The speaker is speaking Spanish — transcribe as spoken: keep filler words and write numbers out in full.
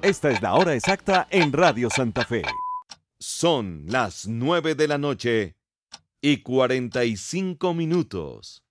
Esta es la hora exacta en Radio Santa Fe. Son las nueve de la noche y cuarenta y cinco minutos.